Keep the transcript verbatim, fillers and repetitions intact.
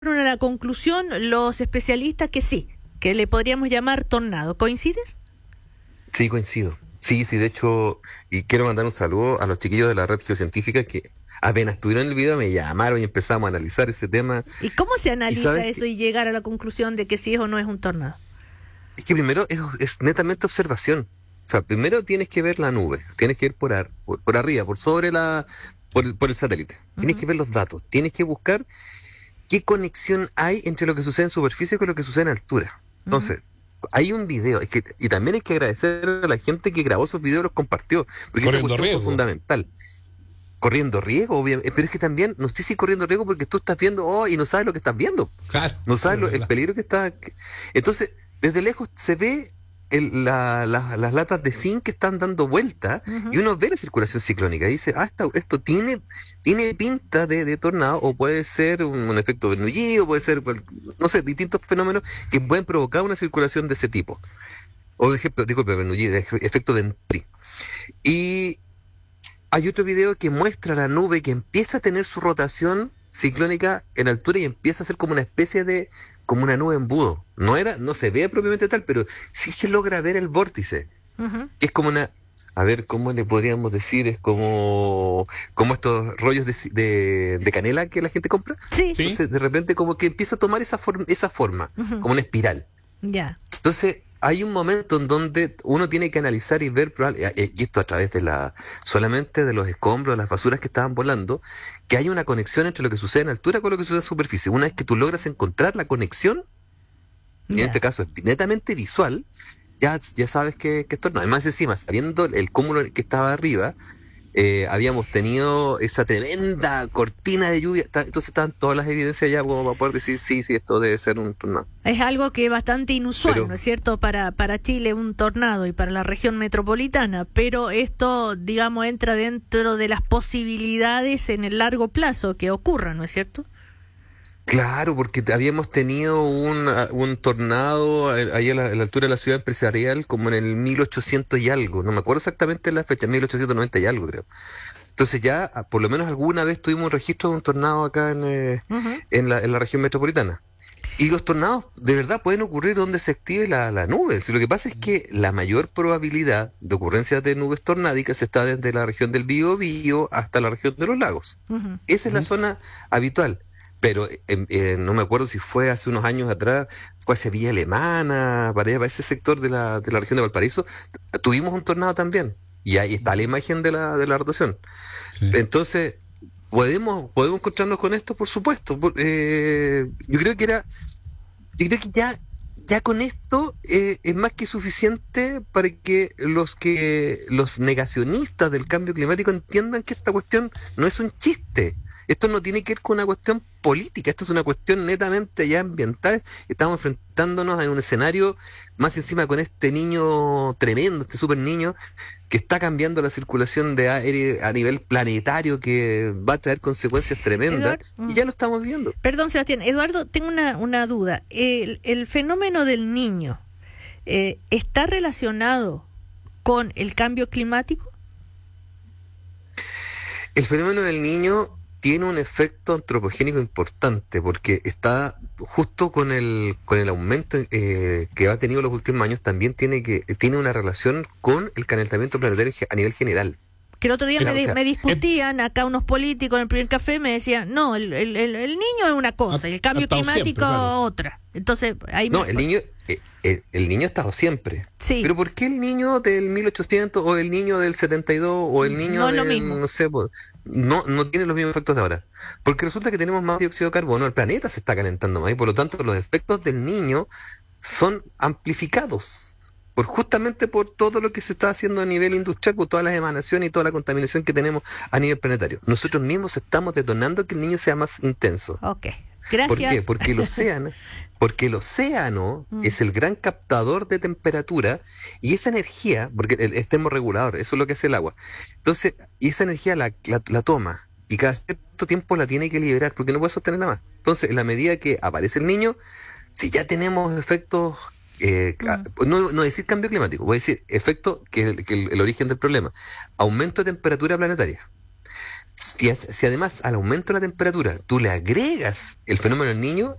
a la conclusión los especialistas que sí, que le podríamos llamar tornado. ¿Coincides? Sí, coincido. Sí, sí, de hecho, y quiero mandar un saludo a los chiquillos de la red geocientífica que apenas tuvieron el video me llamaron y empezamos a analizar ese tema. ¿Y cómo se analiza ¿Y eso y llegar a la conclusión de que sí es o no es un tornado? Es que primero es, es netamente observación. O sea, primero tienes que ver la nube, tienes que ir por, ar, por, por arriba, por sobre la, por, por el satélite. Tienes uh-huh. que ver los datos, tienes que buscar qué conexión hay entre lo que sucede en superficie con lo que sucede en altura. Entonces, uh-huh. hay un video, es que, y también hay que agradecer a la gente que grabó esos videos y los compartió, porque esa cuestión fue fundamental. Corriendo riesgo, obviamente, pero es que también, no sé si corriendo riesgo porque tú estás viendo, oh, y no sabes lo que estás viendo. Claro, no sabes lo, el peligro que está. Entonces, desde lejos se ve el, la, la, las latas de zinc que están dando vuelta uh-huh. y uno ve la circulación ciclónica y dice, ah, esto, esto tiene, tiene pinta de, de tornado, o puede ser un, un efecto Bernoulli, o puede ser, no sé, distintos fenómenos que pueden provocar una circulación de ese tipo. O de ejemplo, disculpe, Bernoulli, de efecto Venturi. Y hay otro video que muestra la nube que empieza a tener su rotación ciclónica en altura y empieza a ser como una especie de, como una nube embudo. No era, no se ve propiamente tal, pero sí se logra ver el vórtice. Uh-huh. Que es como una, a ver, ¿cómo le podríamos decir? Es como, como estos rollos de, de, de canela que la gente compra. Sí. Entonces, de repente como que empieza a tomar esa, form, esa forma, uh-huh. como una espiral. Ya. Yeah. Entonces, hay un momento en donde uno tiene que analizar y ver, y esto a través de la solamente de los escombros, las basuras que estaban volando, que hay una conexión entre lo que sucede en altura con lo que sucede en superficie. Una vez que tú logras encontrar la conexión, yeah. en este caso es netamente visual, ya, ya sabes que, que esto no. Además, encima, sabiendo el cúmulo que estaba arriba, eh, habíamos tenido esa tremenda cortina de lluvia, entonces estaban todas las evidencias ya como para poder decir sí, sí, esto debe ser un tornado. Es algo que es bastante inusual, pero, ¿no es cierto? Para, para Chile un tornado y para la región metropolitana, pero esto, digamos, entra dentro de las posibilidades en el largo plazo que ocurra, ¿no es cierto? Claro, porque habíamos tenido un, un tornado ahí a la, a la altura de la ciudad empresarial como en el mil ochocientos y algo, no me acuerdo exactamente la fecha, mil ochocientos noventa y algo creo. Entonces ya por lo menos alguna vez tuvimos un registro de un tornado acá en, eh, uh-huh. en, la, en la región metropolitana. Y los tornados de verdad pueden ocurrir donde se active la, la nube. Si lo que pasa es que la mayor probabilidad de ocurrencia de nubes tornádicas está desde la región del Biobío hasta la región de los lagos. Uh-huh. Esa es uh-huh. la zona habitual. Pero eh, eh, no me acuerdo si fue hace unos años atrás, fue hacia Villa Alemana, para, para ese sector de la, de la región de Valparaíso, tuvimos un tornado también, y ahí está la imagen de la, de la rotación. Sí. Entonces, ¿podemos, podemos encontrarnos con esto? Por supuesto. Por, eh, yo creo que era, yo creo que ya, ya con esto eh, es más que suficiente para que los que los negacionistas del cambio climático entiendan que esta cuestión no es un chiste. Esto no tiene que ver con una cuestión política, esto es una cuestión netamente ya ambiental. Estamos enfrentándonos en un escenario, más encima con este niño tremendo, este super niño, que está cambiando la circulación de aire a nivel planetario, que va a traer consecuencias tremendas, Eduardo, y ya lo estamos viendo. Perdón, Sebastián. Eduardo, tengo una, una duda. El, el fenómeno del niño, eh, ¿está relacionado con el cambio climático? El fenómeno del niño tiene un efecto antropogénico importante porque está justo con el con el aumento eh, que ha tenido los últimos años, también tiene que tiene una relación con el calentamiento planetario a nivel general. Que el otro día Mira, me, o sea, me discutían acá unos políticos en el primer café, me decían, no, el, el, el, el niño es una cosa y el cambio climático siempre, claro. otra. Entonces, ahí No, me... el niño eh, el, el niño ha estado siempre. Sí. Pero ¿por qué el niño del mil ochocientos o el niño del setenta y dos o el niño no del, no sé, no, no tiene los mismos efectos de ahora? Porque resulta que tenemos más dióxido de carbono, el planeta se está calentando más y por lo tanto los efectos del niño son amplificados. Por justamente por todo lo que se está haciendo a nivel industrial, por todas las emanaciones y toda la contaminación que tenemos a nivel planetario. Nosotros mismos estamos detonando que el niño sea más intenso. Ok, gracias. ¿Por qué? Porque el océano, porque el océano mm. es el gran captador de temperatura y esa energía, porque el, es termorregulador, eso es lo que hace el agua. Entonces, y esa energía la, la, la toma y cada cierto tiempo la tiene que liberar porque no puede sostenerla más. Entonces, en la medida que aparece el niño, si ya tenemos efectos... Eh, mm. no, no decir cambio climático, voy a decir efecto que, que el, el origen del problema, aumento de temperatura planetaria. Si, si además al aumento de la temperatura tú le agregas el fenómeno del niño,